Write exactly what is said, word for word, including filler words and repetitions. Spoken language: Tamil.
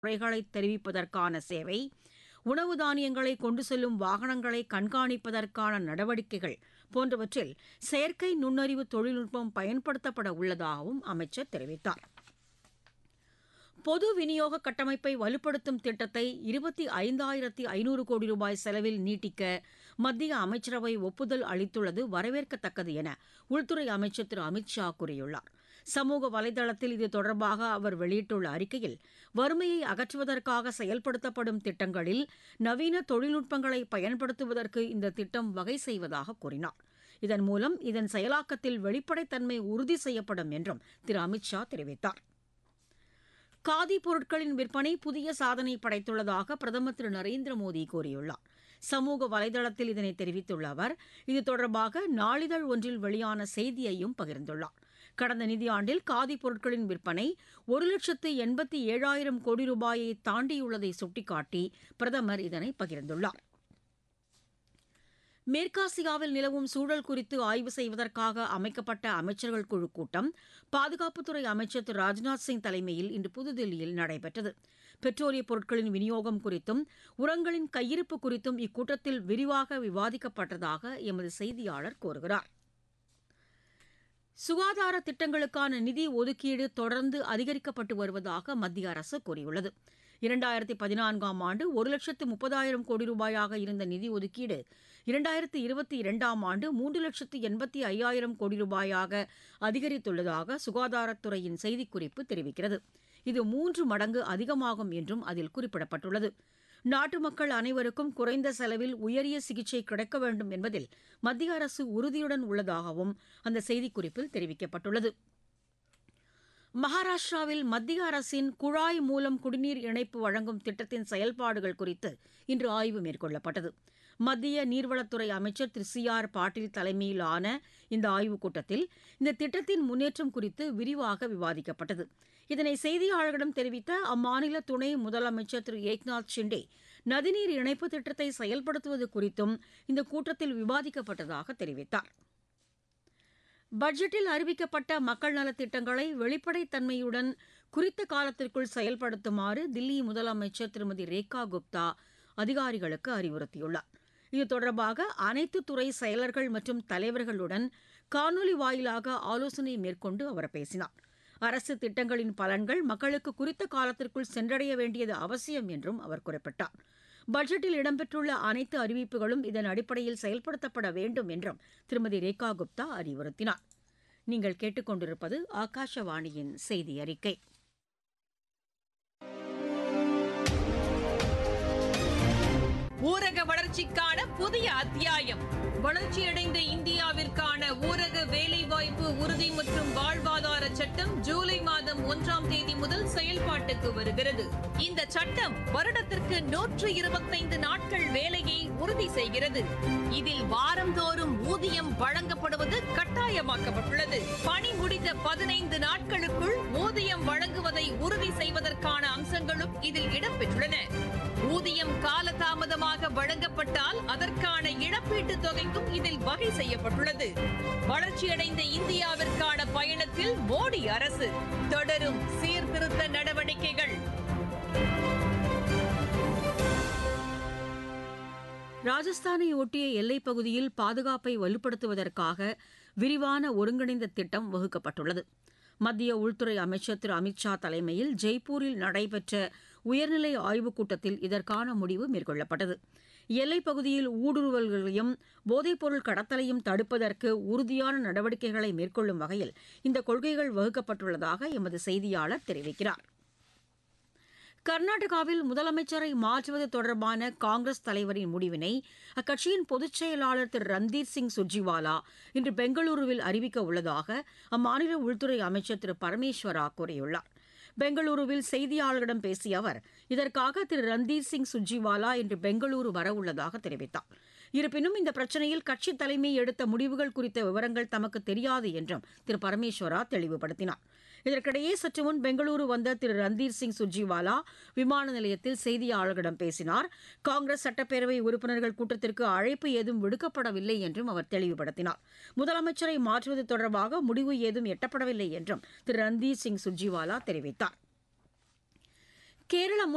குறைகளை தெரிவிப்பதற்கான சேவை, உணவு தானியங்களை கொண்டு செல்லும் வாகனங்களை கண்காணிப்பதற்கான நடவடிக்கைகள் போன்றவற்றில் செயற்கை நுண்ணறிவு தொழில்நுட்பம் பயன்படுத்தப்பட உள்ளதாகவும் அமைச்சர் தெரிவித்தார். பொது விநியோக கட்டமைப்பை வலுப்படுத்தும் திட்டத்தை இருபத்தி ஐந்தாயிரத்து ஐநூறு கோடி ரூபாய் செலவில் நீட்டிக்க மத்திய அமைச்சரவை ஒப்புதல் அளித்துள்ளது வரவேற்கத்தக்கது என உள்துறை அமைச்சர் திரு அமித் ஷா கூறியுள்ளார். சமூக வலைதளத்தில் இது தொடர்பாக அவர் வெளியிட்டுள்ள அறிக்கையில், வறுமையை அகற்றுவதற்காக செயல்படுத்தப்படும் திட்டங்களில் நவீன தொழில்நுட்பங்களை பயன்படுத்துவதற்கு இந்த திட்டம் வகை செய்வதாக கூறினார். இதன் மூலம் இதன் செயலாக்கத்தில் வெளிப்படைத்தன்மை உறுதி செய்யப்படும் என்றும் திரு அமித் ஷா தெரிவித்தார். காதி பொருட்களின் விற்பனை புதிய சாதனை படைத்துள்ளதாக பிரதமர் திரு நரேந்திர மோடி கூறியுள்ளார். சமூக வலைதளத்தில் இதனை தெரிவித்துள்ள அவர், இது தொடர்பாக நாளிதழ் ஒன்றில் வெளியான செய்தியையும் பகிர்ந்துள்ளார். கடந்த நிதியாண்டில் காதி பொருட்களின் விற்பனை ஒரு லட்சத்து எண்பத்தி ஏழாயிரம் கோடி ரூபாயை தாண்டியுள்ளதை சுட்டிக்காட்டி பிரதமர் இதனை பகிர்ந்துள்ளார். மேற்காசியாவில் நிலவும் சூழல் குறித்து ஆய்வு செய்வதற்காக அமைக்கப்பட்ட அமைச்சர்கள் குழு கூட்டம் பாதுகாப்புத்துறை அமைச்சர் திரு ராஜ்நாத் சிங் தலைமையில் இன்று புதுதில்லியில் நடைபெற்றது. பெட்ரோலிய பொருட்களின் விநியோகம் குறித்தும் உரங்களின் கையிருப்பு குறித்தும் இக்கூட்டத்தில் விரிவாக விவாதிக்கப்பட்டதாக எமது செய்தியாளர் கூறுகிறார். சுகாதார திட்டங்களுக்கான நிதி ஒதுக்கீடு தொடர்ந்து அதிகரிக்கப்பட்டு வருவதாக மத்திய அரசு கூறியுள்ளது. இரண்டாயிரத்தி பதினான்காம் ஆண்டு ஒரு லட்சத்து முப்பதாயிரம் கோடி ரூபாயாக இருந்த நிதி ஒதுக்கீடு இரண்டாயிரத்தி இருபத்தி இரண்டாம் ஆண்டு மூன்று லட்சத்து எண்பத்தி ஐயாயிரம் கோடி ரூபாயாக அதிகரித்துள்ளதாக சுகாதாரத்துறையின் செய்திக்குறிப்பு தெரிவிக்கிறது. இது மூன்று மடங்கு அதிகமாகும் என்றும் அதில் குறிப்பிடப்பட்டுள்ளது. நாட்டு மக்கள் அனைவருக்கும் குறைந்த செலவில் உயரிய சிகிச்சை கிடைக்க வேண்டும் என்பதில் மத்திய அரசு உறுதியுடன் உள்ளதாகவும் அந்த செய்திக்குறிப்பில் தெரிவிக்கப்பட்டுள்ளது. மகாராஷ்டிராவில் மத்திய அரசின் குழாய் மூலம் குடிநீர் இணைப்பு வழங்கும் திட்டத்தின் செயல்பாடுகள் குறித்து இன்று ஆய்வு மேற்கொள்ளப்பட்டது. மத்திய நீர்வளத்துறை அமைச்சர் திரு சி ஆர் பாட்டீல் தலைமையிலான இந்த ஆய்வுக் கூட்டத்தில் இந்த திட்டத்தின் முன்னேற்றம் குறித்து விரிவாக விவாதிக்கப்பட்டது. இதனை செய்தியாளர்களிடம் தெரிவித்த அம்மாநில துணை முதலமைச்சர் திரு ஏக்நாத் ஷிண்டே, நதிநீர் இணைப்பு திட்டத்தை செயல்படுத்துவது குறித்தும் இந்த கூட்டத்தில் விவாதிக்கப்பட்டதாக தெரிவித்தார். பட்ஜெட்டில் அறிவிக்கப்பட்ட மக்கள் நலத்திட்டங்களை வெளிப்படைத்தன்மையுடன் குறித்த காலத்திற்குள் செயல்படுத்துமாறு தில்லி முதலமைச்சர் திருமதி ரேகா குப்தா அதிகாரிகளுக்கு அறிவுறுத்தியுள்ளார். இது தொடர்பாக அனைத்து துறை செயலர்கள் மற்றும் தலைவர்களுடன் காணொலி வாயிலாக ஆலோசனை மேற்கொண்டு அவர் பேசினார். அரசு திட்டங்களின் பலன்கள் மக்களுக்கு குறித்த காலத்திற்குள் சென்றடைய வேண்டியது அவசியம் என்றும் அவர் குறிப்பிட்டார். பட்ஜெட்டில் இடம்பெற்றுள்ள அனைத்து அறிவிப்புகளும் இதன் அடிப்படையில் செயல்படுத்தப்பட வேண்டும் என்றும் திருமதி ரேகா குப்தா அறிவுறுத்தினார். நீங்கள் கேட்டுக்கொண்டிருப்பது ஆகாஷவாணியின் செய்தி அறிக்கை. ஊரக வளர்ச்சிக்கான புதிய அத்தியாயம். வளர்ச்சியடைந்த இந்தியாவிற்கான ஊரக வேலைவாய்ப்பு உறுதி மற்றும் வாழ்வாதார சட்டம் ஜூலை மாதம் ஒன்றாம் தேதி முதல் செயல்பாட்டுக்கு வருகிறது. இந்த சட்டம் வருடத்திற்கு நூற்று இருபத்தைந்து நாட்கள் வேலையை உறுதி செய்கிறது. இதில் வாரந்தோறும் ஊதியம் வழங்கப்படுவது கட்டாயமாக்கப்பட்டுள்ளது. பணி முடிந்த பதினைந்து நாட்களுக்குள் ஊதியம் வழங்குவதை உறுதி செய்வதற்கான அம்சங்களும் இதில் இடம்பெற்றுள்ளன. ஊதியம் காலதாமதமாக வழங்கப்பட்டால் அதற்கான இழப்பீட்டுத் தொகைக்கும் இதில் வகை செய்யப்பட்டுள்ளது. வளர்ச்சியடைந்த இந்தியாவிற்கான பயணத்தில் மோடி அரசு தொடரும் சீர்திருத்த நடவடிக்கைகள். ராஜஸ்தானை ஒட்டிய எல்லைப் பகுதியில் பாதுகாப்பை வலுப்படுத்துவதற்காக விரிவான ஒருங்கிணைந்த திட்டம் வகுக்கப்பட்டுள்ளது. மத்திய உள்துறை அமைச்சர் திரு அமித் ஷா தலைமையில் ஜெய்ப்பூரில் நடைபெற்ற உயர்நிலை ஆய்வுக் கூட்டத்தில் இதற்கான முடிவு மேற்கொள்ளப்பட்டது. எல்லைப் பகுதியில் ஊடுருவல்களையும் போதைப்பொருள் கடத்தலையும் தடுப்பதற்கு உறுதியான நடவடிக்கைகளை மேற்கொள்ளும் வகையில் இந்த கொள்கைகள் வகுக்கப்பட்டுள்ளதாக எமது செய்தியாளர் தெரிவிக்கிறார். கர்நாடகாவில் முதலமைச்சரை மாற்றுவது தொடர்பான காங்கிரஸ் தலைவரின் முடிவினை அக்கட்சியின் பொதுச் செயலாளர் திரு ரந்தீர் சிங் சுர்ஜிவாலா இன்று பெங்களூருவில் அறிவிக்க உள்ளதாக அம்மாநில உள்துறை அமைச்சர் திரு பரமேஸ்வரா கூறியுள்ளார். பெங்களூருவில் செய்தியாளர்களிடம் பேசிய அவர், இதற்காக திரு ரந்தீர் சிங் சுர்ஜிவாலா இன்று பெங்களூரு வரவுள்ளதாக தெரிவித்தார். இருப்பினும் இந்த பிரச்சினையில் கட்சித் தலைமை எடுத்த முடிவுகள் குறித்த விவரங்கள் தமக்கு தெரியாது என்றும் திரு பரமேஸ்வரா தெளிவுபடுத்தினார். இதற்கிடையே சற்று முன் பெங்களூரு வந்த திரு ரந்தீர் சிங் சுர்ஜிவாலா விமான நிலையத்தில் செய்தியாளர்களிடம் பேசினார். காங்கிரஸ் சட்டப்பேரவை உறுப்பினர்கள் கூட்டத்திற்கு அழைப்பு ஏதும் விடுக்கப்படவில்லை என்றும் அவர் தெளிவுபடுத்தினார். முதலமைச்சரை மாற்றுவது தொடர்பாக முடிவு ஏதும் எட்டப்படவில்லை என்றும் திரு ரந்தீர் சிங் சுர்ஜிவாலா தெரிவித்தார். கேரள